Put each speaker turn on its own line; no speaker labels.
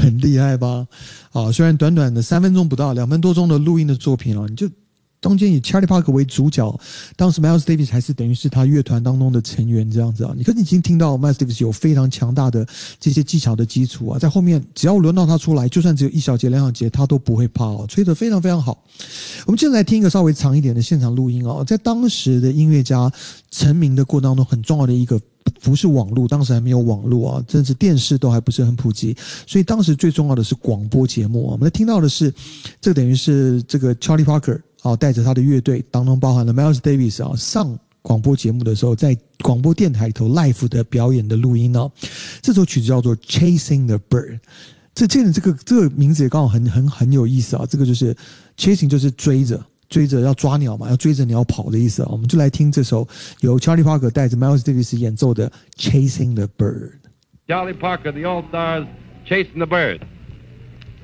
很厉害吧？虽然短短的3分钟不到2分多钟的录音的作品你就中间以 Charlie Parker 为主角，当时 Miles Davis 还是等于是他乐团当中的成员这样子你可是已经听到 Miles Davis 有非常强大的这些技巧的基础在后面只要轮到他出来，就算只有1小节2小节他都不会怕吹得非常非常好。我们现在来听一个稍微长一点的现场录音在当时的音乐家成名的过程当中很重要的一个不是网络，当时还没有网络甚至电视都还不是很普及，所以当时最重要的是广播节目我们听到的是这等于是这个 Charlie Parker带着他的乐队当中包含了 Miles Davis 上广播节目的时候在广播电台里头 live 的表演的录音这首曲子叫做 Chasing the Bird。 这个名字也刚好很有意思这个就是 Chasing 就是追着要抓鸟嘛，要追着鸟跑的意思我们就来听这首由 Charlie Parker 带着 Miles Davis 演奏的 Chasing the Bird。
Charlie Parker, the All-Stars, Chasing the Bird.